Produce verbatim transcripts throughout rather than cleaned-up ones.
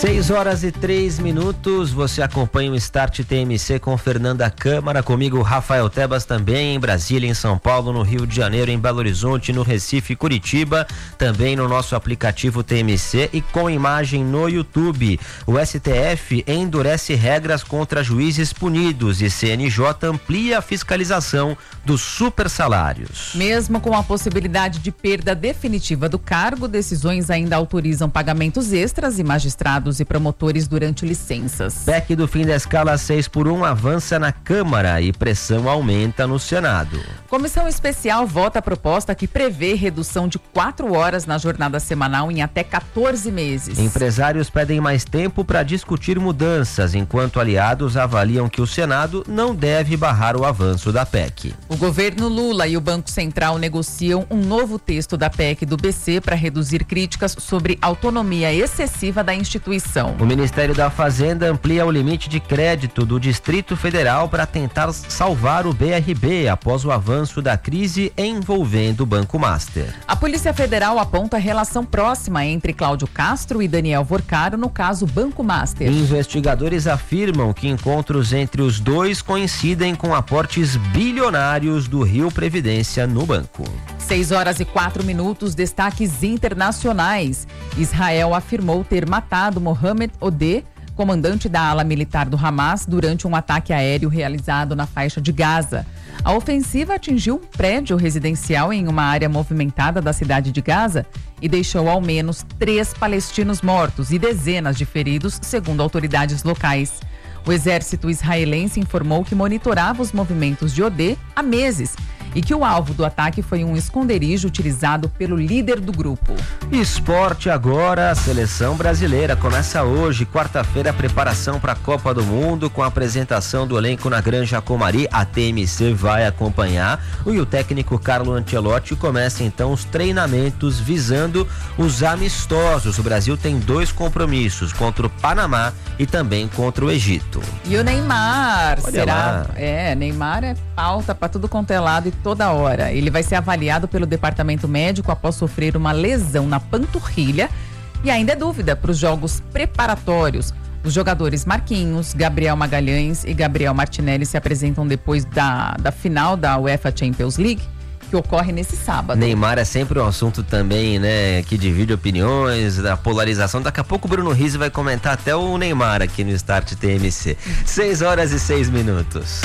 seis horas e três minutos, você acompanha o Start T M C com Fernanda Câmara, comigo Rafael Tebas também, em Brasília, em São Paulo, no Rio de Janeiro, em Belo Horizonte, no Recife, Curitiba, também no nosso aplicativo T M C e com imagem no YouTube. O S T F endurece regras contra juízes punidos e C N J amplia a fiscalização dos supersalários. Mesmo com a possibilidade de perda definitiva do cargo, decisões ainda autorizam pagamentos extras e magistrados e promotores durante licenças. P E C do fim da escala seis por um avança na Câmara e pressão aumenta no Senado. Comissão especial vota a proposta que prevê redução de quatro horas na jornada semanal em até quatorze meses. Empresários pedem mais tempo para discutir mudanças, enquanto aliados avaliam que o Senado não deve barrar o avanço da P E C. O governo Lula e o Banco Central negociam um novo texto da P E C do B C para reduzir críticas sobre autonomia excessiva da instituição. O Ministério da Fazenda amplia o limite de crédito do Distrito Federal para tentar salvar o B R B após o avanço da crise envolvendo o Banco Master. A Polícia Federal aponta relação próxima entre Cláudio Castro e Daniel Vorcaro no caso Banco Master. Investigadores afirmam que encontros entre os dois coincidem com aportes bilionários do Rio Previdência no banco. seis horas e quatro minutos, destaques internacionais. Israel afirmou ter matado Mohamed Odeh, comandante da ala militar do Hamas, durante um ataque aéreo realizado na faixa de Gaza. A ofensiva atingiu um prédio residencial em uma área movimentada da cidade de Gaza e deixou ao menos três palestinos mortos e dezenas de feridos, segundo autoridades locais. O exército israelense informou que monitorava os movimentos de Odeh há meses e que o alvo do ataque foi um esconderijo utilizado pelo líder do grupo. Esporte agora, a seleção brasileira começa hoje, quarta-feira, a preparação para a Copa do Mundo com a apresentação do elenco na Granja Comari. A T M C vai acompanhar e o técnico Carlo Ancelotti começa então os treinamentos visando os amistosos. O Brasil tem dois compromissos, contra o Panamá e também contra o Egito. E o Neymar, Olha será? lá. É, Neymar é pauta para tudo quanto é lado e toda hora. Ele vai ser avaliado pelo departamento médico após sofrer uma lesão na panturrilha e ainda é dúvida para os jogos preparatórios. Os jogadores Marquinhos, Gabriel Magalhães e Gabriel Martinelli se apresentam depois da, da final da UEFA Champions League, que ocorre nesse sábado. Neymar é sempre um assunto também, né, que divide opiniões, da polarização. Daqui a pouco o Bruno Rizzi vai comentar até o Neymar aqui no Start T M C. seis horas e seis minutos.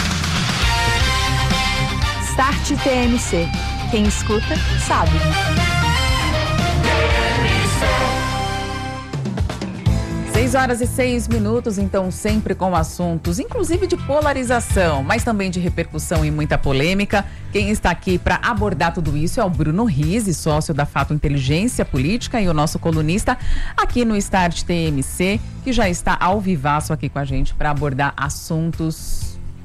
Start T M C. Quem escuta, sabe. seis horas e seis minutos, então sempre com assuntos, inclusive de polarização, mas também de repercussão e muita polêmica. Quem está aqui para abordar tudo isso é o Bruno Rizzi, sócio da Fato Inteligência Política e o nosso colunista aqui no Start T M C, que já está ao vivaço aqui com a gente para abordar assuntos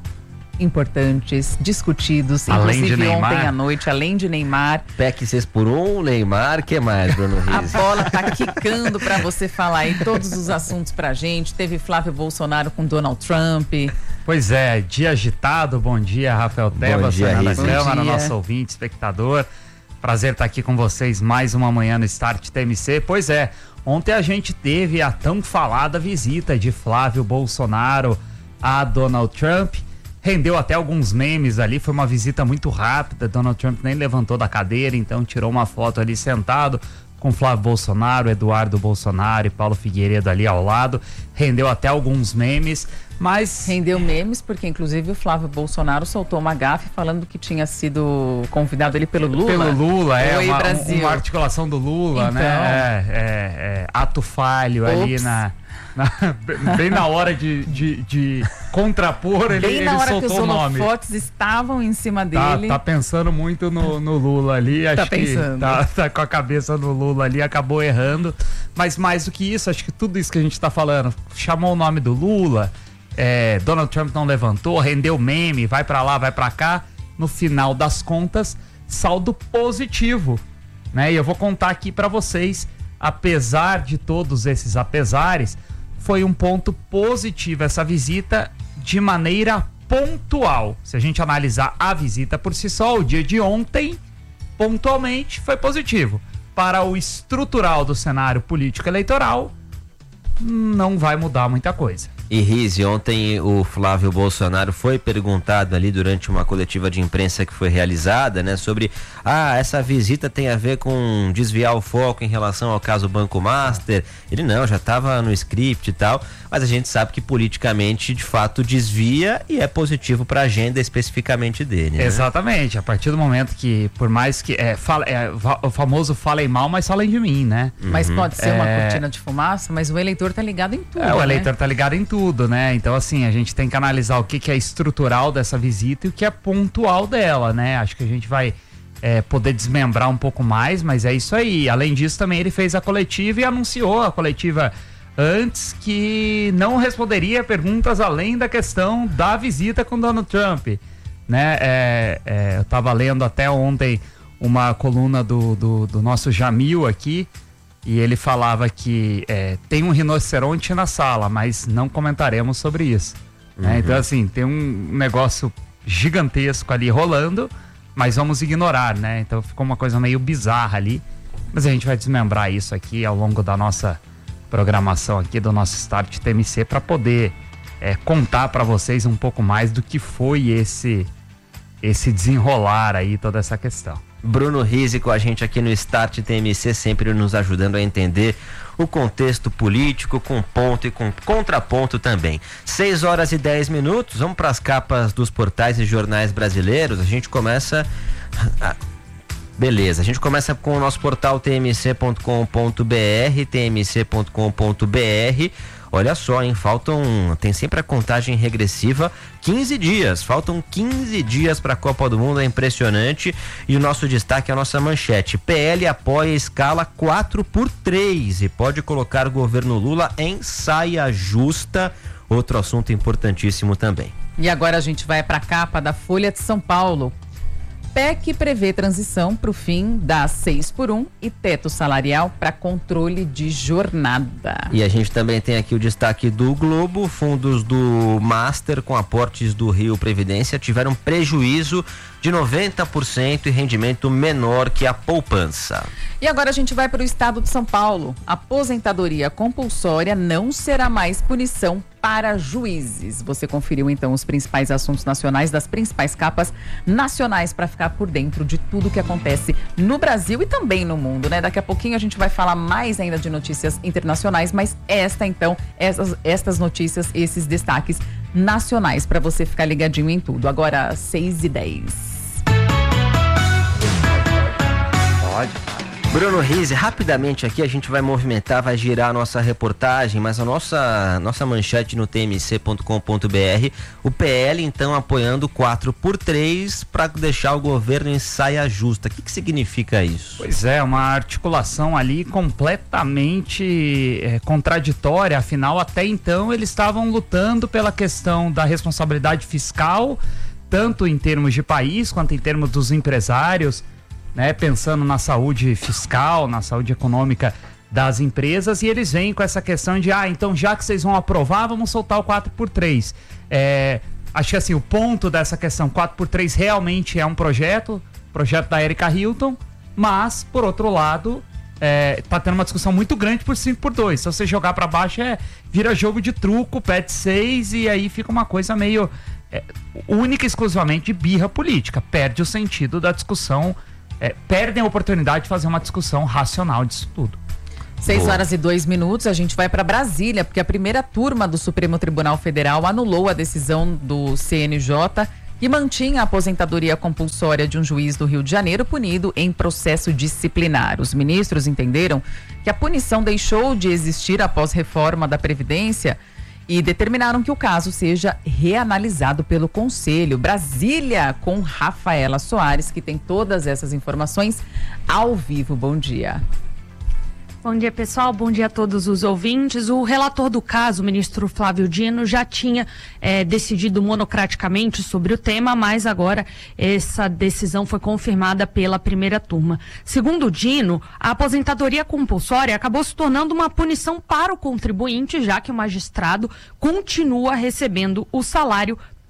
importantes, discutidos, além inclusive ontem à noite, além de Neymar. P E C seis por um, Neymar, que mais, Bruno Rizzi? A bola tá quicando para você falar aí todos os assuntos pra gente. Teve Flávio Bolsonaro com Donald Trump. Pois é, dia agitado. Bom dia, Rafael Tebas, Fernanda Câmara, nosso ouvinte, espectador. Prazer estar aqui com vocês mais uma manhã no Start T M C. Pois é, ontem a gente teve a tão falada visita de Flávio Bolsonaro a Donald Trump. Rendeu até alguns memes ali, foi uma visita muito rápida. Donald Trump nem levantou da cadeira, então tirou uma foto ali sentado com Flávio Bolsonaro, Eduardo Bolsonaro e Paulo Figueiredo ali ao lado. Rendeu até alguns memes, mas... Rendeu memes porque, inclusive, o Flávio Bolsonaro soltou uma gafe falando que tinha sido convidado ali pelo Lula. Pelo Lula, é, Oi, uma, Brasil. uma articulação do Lula, então... né? É, é, é, ato falho Ops. ali na... Na, bem na hora de, de, de contrapor, ele, bem na ele hora soltou que os o nome. holofotes estavam em cima Tá, dele. tá pensando muito no, no Lula ali, acho tá pensando. que tá, tá com a cabeça no Lula ali, acabou errando. Mas mais do que isso, acho que tudo isso que a gente tá falando, chamou o nome do Lula, é, Donald Trump não levantou, rendeu meme, vai pra lá, vai pra cá. No final das contas, saldo positivo, né? E eu vou contar aqui pra vocês, apesar de todos esses apesares, foi um ponto positivo essa visita de maneira pontual. Se a gente analisar a visita por si só, o dia de ontem, pontualmente, foi positivo. Para o estrutural do cenário político eleitoral, não vai mudar muita coisa. E Rizzi, ontem o Flávio Bolsonaro foi perguntado ali durante uma coletiva de imprensa que foi realizada, né, sobre, ah, essa visita tem a ver com desviar o foco em relação ao caso Banco Master. Ele não, já estava no script e tal, mas a gente sabe que politicamente, de fato, desvia e é positivo para a agenda especificamente dele, né? Exatamente, a partir do momento que, por mais que, é, fala, é, o famoso falem mal, mas falem de mim, né? Mas Uhum. pode ser É... uma cortina de fumaça, mas o eleitor tá ligado em tudo, É, o né? eleitor tá ligado em tudo. Tudo, né? Então, assim, a gente tem que analisar o que, que é estrutural dessa visita e o que é pontual dela, né? Acho que a gente vai é, poder desmembrar um pouco mais, mas é isso aí. Além disso, também ele fez a coletiva e anunciou a coletiva antes que não responderia perguntas além da questão da visita com Donald Trump, né? É, é, eu tava lendo até ontem uma coluna do, do, do nosso Jamil aqui, e ele falava que é, tem um rinoceronte na sala, mas não comentaremos sobre isso. Uhum. Né? Então, assim, tem um negócio gigantesco ali rolando, mas vamos ignorar, né? Então ficou uma coisa meio bizarra ali. Mas a gente vai desmembrar isso aqui ao longo da nossa programação aqui, do nosso Start T M C, para poder é, contar para vocês um pouco mais do que foi esse, esse desenrolar aí, toda essa questão. Bruno Rizzi com a gente aqui no Start T M C, sempre nos ajudando a entender o contexto político, com ponto e com contraponto também. seis horas e dez minutos, vamos para as capas dos portais e jornais brasileiros. A gente começa... Ah, beleza, a gente começa com o nosso portal t m c ponto com ponto b r, t m c ponto com ponto b r. Olha só, hein, faltam, tem sempre a contagem regressiva, quinze dias, faltam quinze dias para a Copa do Mundo, é impressionante. E o nosso destaque é a nossa manchete: P L apoia a escala quatro por três e pode colocar o governo Lula em saia justa, outro assunto importantíssimo também. E agora a gente vai para a capa da Folha de São Paulo. P E C prevê transição para o fim da seis por um e teto salarial para controle de jornada. E a gente também tem aqui o destaque do Globo: fundos do Master com aportes do Rio Previdência tiveram prejuízo de noventa por cento e rendimento menor que a poupança. E agora a gente vai para o estado de São Paulo. Aposentadoria compulsória não será mais punição para juízes. Você conferiu então os principais assuntos nacionais das principais capas nacionais para ficar por dentro de tudo que acontece no Brasil e também no mundo, né? Daqui a pouquinho a gente vai falar mais ainda de notícias internacionais, mas esta então, essas, estas notícias, esses destaques nacionais para você ficar ligadinho em tudo. Agora seis e dez. Pode. Bruno Rizzi, rapidamente aqui a gente vai movimentar, vai girar a nossa reportagem, mas a nossa, nossa manchete no t m c ponto com ponto b r, o P L então apoiando quatro por três para deixar o governo em saia justa. O que, que significa isso? Pois é, uma articulação ali completamente é, contraditória, afinal até então eles estavam lutando pela questão da responsabilidade fiscal, tanto em termos de país quanto em termos dos empresários, né, pensando na saúde fiscal, na saúde econômica das empresas, e eles vêm com essa questão de, ah, então já que vocês vão aprovar, vamos soltar o quatro por três. É, acho que assim, o ponto dessa questão, quatro por três realmente é um projeto, projeto da Erika Hilton, mas, por outro lado, é, tá tendo uma discussão muito grande por cinco por dois. Se você jogar para baixo, é, vira jogo de truco, pede seis, e aí fica uma coisa meio é, única e exclusivamente de birra política. Perde o sentido da discussão. É, perdem a oportunidade de fazer uma discussão racional disso tudo. seis horas e dois minutos, a gente vai para Brasília, porque a primeira turma do Supremo Tribunal Federal anulou a decisão do C N J que mantinha a aposentadoria compulsória de um juiz do Rio de Janeiro punido em processo disciplinar. Os ministros entenderam que a punição deixou de existir após reforma da Previdência e determinaram que o caso seja reanalisado pelo Conselho. Brasília, com Rafaela Soares, que tem todas essas informações ao vivo. Bom dia. Bom dia, pessoal. Bom dia a todos os ouvintes. O relator do caso, o ministro Flávio Dino, já tinha é, decidido monocraticamente sobre o tema, mas agora essa decisão foi confirmada pela primeira turma. Segundo o Dino, a aposentadoria compulsória acabou se tornando uma punição para o contribuinte, já que o magistrado continua recebendo o salário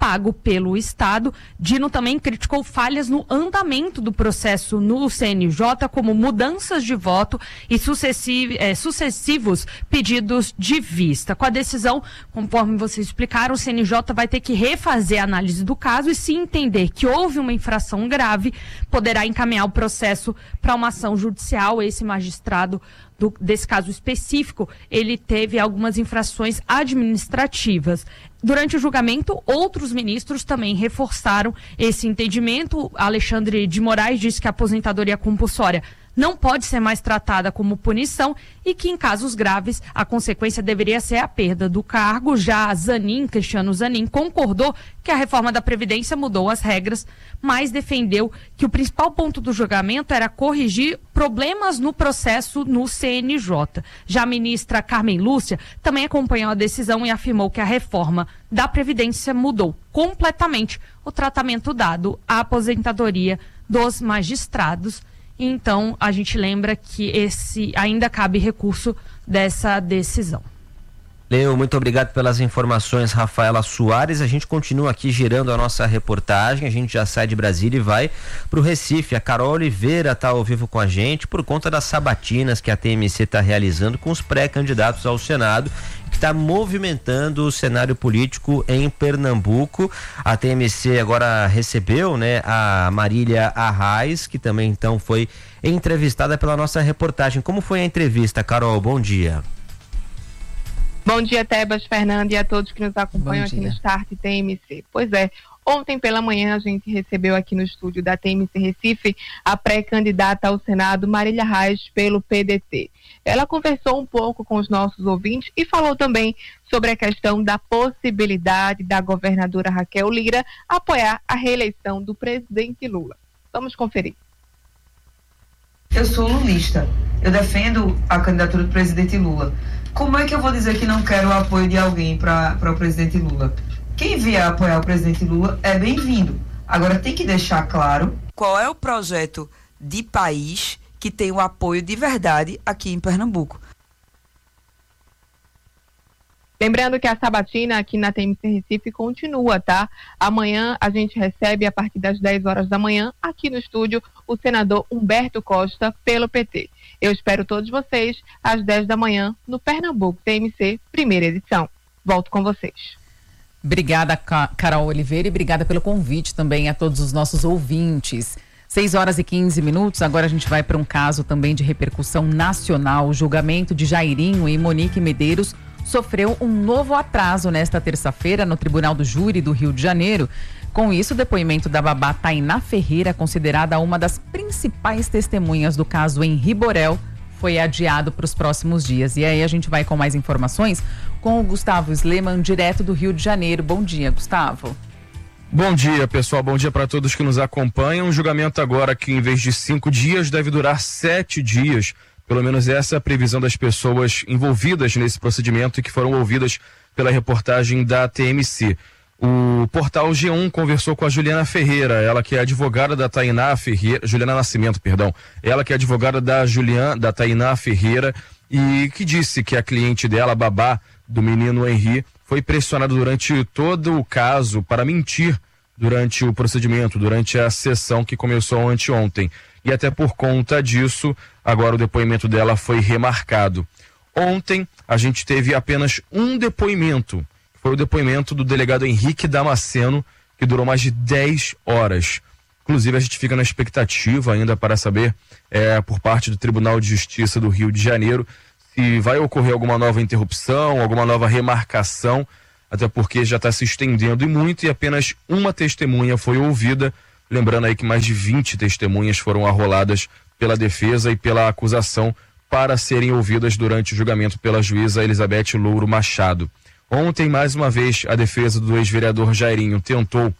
pago pelo Estado. Dino também criticou falhas no andamento do processo no C N J, como mudanças de voto e sucessiv, eh, sucessivos pedidos de vista. Com a decisão, conforme vocês explicaram, o C N J vai ter que refazer a análise do caso e, se entender que houve uma infração grave, poderá encaminhar o processo para uma ação judicial. Esse magistrado do, desse caso específico, ele teve algumas infrações administrativas. Durante o julgamento, outros ministros também reforçaram esse entendimento. Alexandre de Moraes disse que a aposentadoria compulsória não pode ser mais tratada como punição e que, em casos graves, a consequência deveria ser a perda do cargo. Já Zanin, Cristiano Zanin, concordou que a reforma da Previdência mudou as regras, mas defendeu que o principal ponto do julgamento era corrigir problemas no processo no C N J. Já a ministra Carmen Lúcia também acompanhou a decisão e afirmou que a reforma da Previdência mudou completamente o tratamento dado à aposentadoria dos magistrados. Então, a gente lembra que esse ainda cabe recurso dessa decisão. Leo, muito obrigado pelas informações, Rafaela Soares. A gente continua aqui girando a nossa reportagem. A gente já sai de Brasília e vai para o Recife. A Carol Oliveira está ao vivo com a gente por conta das sabatinas que a T M C está realizando com os pré-candidatos ao Senado, que está movimentando o cenário político em Pernambuco. A T M C agora recebeu, né, a Marília Arraes, que também então foi entrevistada pela nossa reportagem. Como foi a entrevista, Carol? Bom dia. Bom dia, Tebas, Fernando, e a todos que nos acompanham aqui no Start T M C. Pois é, ontem pela manhã a gente recebeu aqui no estúdio da T M C Recife a pré-candidata ao Senado, Marília Arraes, pelo P D T. Ela conversou um pouco com os nossos ouvintes e falou também sobre a questão da possibilidade da governadora Raquel Lira apoiar a reeleição do presidente Lula. Vamos conferir. Eu sou lulista, eu defendo a candidatura do presidente Lula. Como é que eu vou dizer que não quero o apoio de alguém para o presidente Lula? Quem vier apoiar o presidente Lula é bem-vindo. Agora tem que deixar claro qual é o projeto de país que tem o apoio de verdade aqui em Pernambuco. Lembrando que a sabatina aqui na T M C Recife continua, tá? Amanhã a gente recebe, a partir das dez horas da manhã, aqui no estúdio, o senador Humberto Costa, pelo P T. Eu espero todos vocês às dez da manhã no Pernambuco T M C, primeira edição. Volto com vocês. Obrigada, Carol Oliveira, e obrigada pelo convite também a todos os nossos ouvintes. seis horas e quinze minutos, agora a gente vai para um caso também de repercussão nacional. O julgamento de Jairinho e Monique Medeiros sofreu um novo atraso nesta terça-feira no Tribunal do Júri do Rio de Janeiro. Com isso, o depoimento da babá Tainá Ferreira, considerada uma das principais testemunhas do caso Henri Borel, foi adiado para os próximos dias. E aí a gente vai com mais informações com o Gustavo Sleman, direto do Rio de Janeiro. Bom dia, Gustavo. Bom dia, pessoal. Bom dia para todos que nos acompanham. O julgamento agora, que em vez de cinco dias, deve durar sete dias. Pelo menos essa é a previsão das pessoas envolvidas nesse procedimento e que foram ouvidas pela reportagem da T M C. O portal G um conversou com a Juliana Ferreira, ela que é advogada da Tainá Ferreira, Juliana Nascimento, perdão, ela que é advogada da Juliana, da Tainá Ferreira, e que disse que a cliente dela, a babá do menino Henri, foi pressionada durante todo o caso para mentir durante o procedimento, durante a sessão que começou anteontem. E até por conta disso, agora o depoimento dela foi remarcado. Ontem, a gente teve apenas um depoimento. Foi o depoimento do delegado Henrique Damasceno, que durou mais de dez horas. Inclusive, a gente fica na expectativa ainda para saber, é, por parte do Tribunal de Justiça do Rio de Janeiro, se vai ocorrer alguma nova interrupção, alguma nova remarcação, até porque já está se estendendo e muito, e apenas uma testemunha foi ouvida. Lembrando aí que mais de vinte testemunhas foram arroladas pela defesa e pela acusação para serem ouvidas durante o julgamento pela juíza Elizabeth Louro Machado. Ontem, mais uma vez, a defesa do ex-vereador Jairinho tentou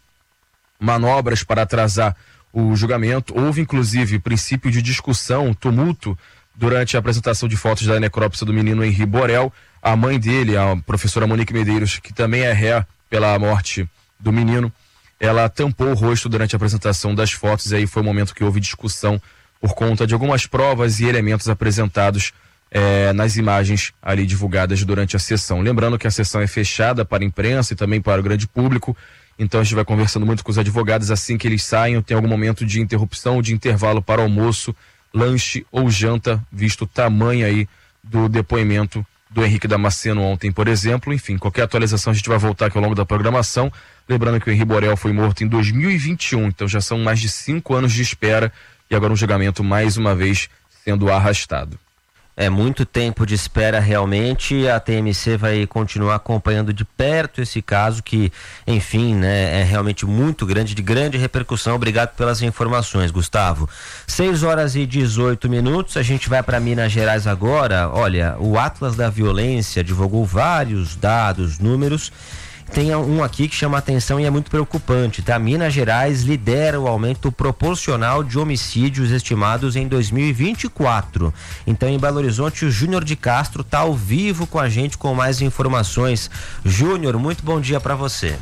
manobras para atrasar o julgamento. Houve, inclusive, princípio de discussão, tumulto, durante a apresentação de fotos da necrópsia do menino Henri Borel. A mãe dele, a professora Monique Medeiros, que também é réa pela morte do menino, ela tampou o rosto durante a apresentação das fotos, e aí foi o momento que houve discussão por conta de algumas provas e elementos apresentados eh, nas imagens ali divulgadas durante a sessão. Lembrando que a sessão é fechada para a imprensa e também para o grande público, Então a gente vai conversando muito com os advogados assim que eles saem, tem algum momento de interrupção, de intervalo para almoço, lanche ou janta, visto o tamanho aí do depoimento do Henrique Damasceno ontem, por exemplo. Enfim, qualquer atualização a gente vai voltar aqui ao longo da programação. Lembrando que o Henri Borel foi morto em dois mil e vinte e um, então já são mais de cinco anos de espera e agora um julgamento mais uma vez sendo arrastado. É muito tempo de espera realmente. A T M C vai continuar acompanhando de perto esse caso que, enfim, né, é realmente muito grande, de grande repercussão. Obrigado pelas informações, Gustavo. seis horas e dezoito minutos, a gente vai para Minas Gerais agora. Olha, o Atlas da Violência divulgou vários dados, números. Tem um aqui que chama a atenção e é muito preocupante, tá? Minas Gerais lidera o aumento proporcional de homicídios estimados em dois mil e vinte e quatro. Então, em Belo Horizonte, o Júnior de Castro está ao vivo com a gente com mais informações. Júnior, muito bom dia para você.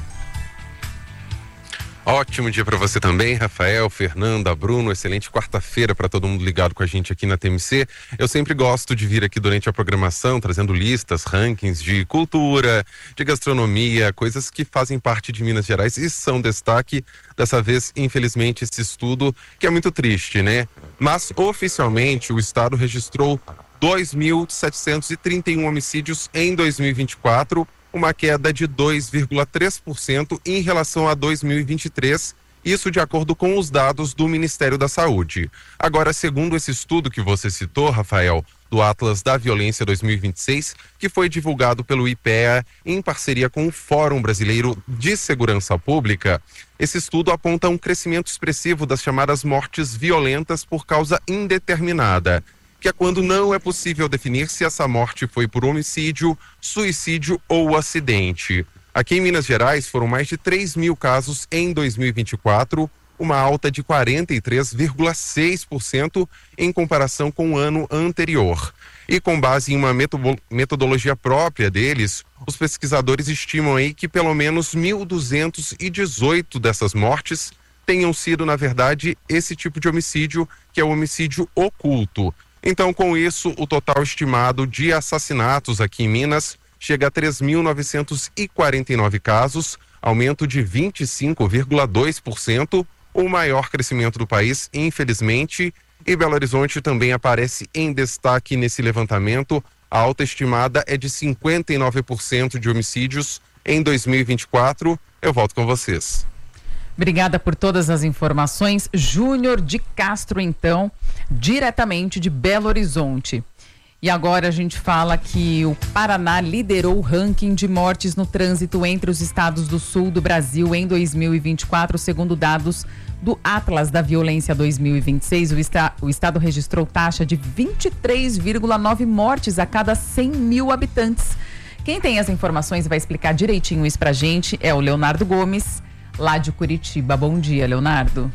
Ótimo dia para você também, Rafael, Fernanda, Bruno, excelente quarta-feira para todo mundo ligado com a gente aqui na T M C. Eu sempre gosto de vir aqui durante a programação, trazendo listas, rankings de cultura, de gastronomia, coisas que fazem parte de Minas Gerais e são destaque. Dessa vez, infelizmente, esse estudo que é muito triste, né? Mas, oficialmente, o estado registrou dois mil setecentos e trinta e um homicídios em dois mil e vinte e quatro, uma queda de dois vírgula três por cento em relação a dois mil e vinte e três, isso de acordo com os dados do Ministério da Saúde. Agora, segundo esse estudo que você citou, Rafael, do Atlas da Violência dois mil e vinte e seis, que foi divulgado pelo I P E A em parceria com o Fórum Brasileiro de Segurança Pública, esse estudo aponta um crescimento expressivo das chamadas mortes violentas por causa indeterminada, que é quando não é possível definir se essa morte foi por homicídio, suicídio ou acidente. Aqui em Minas Gerais foram mais de três mil casos em dois mil e vinte e quatro, uma alta de quarenta e três vírgula seis por cento em comparação com o ano anterior. E com base em uma metodologia própria deles, os pesquisadores estimam aí que pelo menos mil duzentos e dezoito dessas mortes tenham sido, na verdade, esse tipo de homicídio, que é o homicídio oculto. Então, com isso, o total estimado de assassinatos aqui em Minas chega a três mil novecentos e quarenta e nove casos, aumento de vinte e cinco vírgula dois por cento, o maior crescimento do país, infelizmente, e Belo Horizonte também aparece em destaque nesse levantamento. A alta estimada é de cinquenta e nove por cento de homicídios em dois mil e vinte e quatro. Eu volto com vocês. Obrigada por todas as informações. Júnior de Castro, então, diretamente de Belo Horizonte. E agora a gente fala que o Paraná liderou o ranking de mortes no trânsito entre os estados do sul do Brasil em dois mil e vinte e quatro, segundo dados do Atlas da Violência dois mil e vinte e seis. O, esta, o estado registrou taxa de vinte e três vírgula nove mortes a cada cem mil habitantes. Quem tem as informações e vai explicar direitinho isso pra gente é o Leonardo Gomes, lá de Curitiba. Bom dia, Leonardo.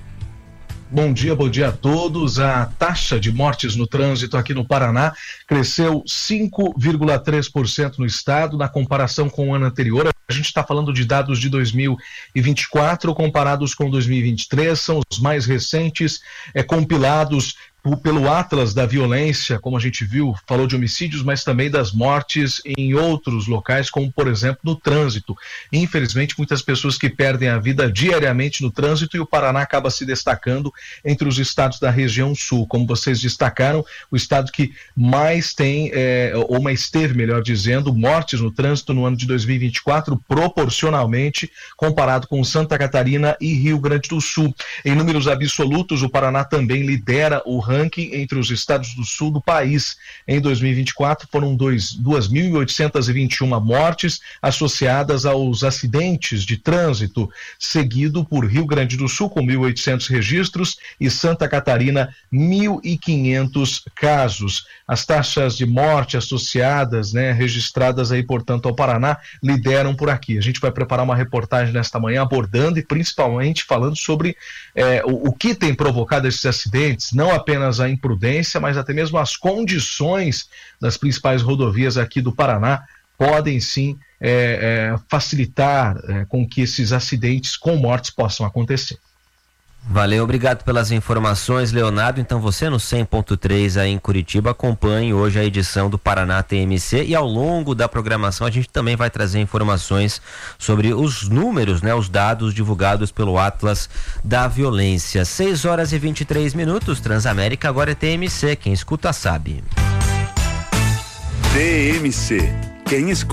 Bom dia, bom dia a todos. A taxa de mortes no trânsito aqui no Paraná cresceu cinco vírgula três por cento no estado, na comparação com o ano anterior. A gente está falando de dados de dois mil e vinte e quatro comparados com dois mil e vinte e três, são os mais recentes, é, compilados pelo Atlas da Violência, como a gente viu, falou de homicídios, mas também das mortes em outros locais, como por exemplo no trânsito. Infelizmente, muitas pessoas que perdem a vida diariamente no trânsito, e o Paraná acaba se destacando entre os estados da região sul. Como vocês destacaram, o estado que mais tem, é, ou mais teve, melhor dizendo, mortes no trânsito no ano de dois mil e vinte e quatro, proporcionalmente, comparado com Santa Catarina e Rio Grande do Sul. Em números absolutos, o Paraná também lidera o ranking entre os estados do sul do país. Em dois mil e vinte e quatro foram duas mil oitocentos e vinte e uma mortes associadas aos acidentes de trânsito, seguido por Rio Grande do Sul com mil e oitocentos registros e Santa Catarina mil e quinhentos casos. As taxas de morte associadas, né, registradas aí, portanto, ao Paraná, lideram por aqui. A gente vai preparar uma reportagem nesta manhã abordando e principalmente falando sobre é, o, o que tem provocado esses acidentes, não apenas a imprudência, mas até mesmo as condições das principais rodovias aqui do Paraná podem sim é, é, facilitar é, com que esses acidentes com mortes possam acontecer. Valeu, obrigado pelas informações, Leonardo. Então você no cem ponto três aí em Curitiba acompanhe hoje a edição do Paraná T M C e ao longo da programação a gente também vai trazer informações sobre os números, né, os dados divulgados pelo Atlas da Violência. seis horas e vinte e três minutos, Transamérica agora é T M C, quem escuta sabe. T M C, quem escuta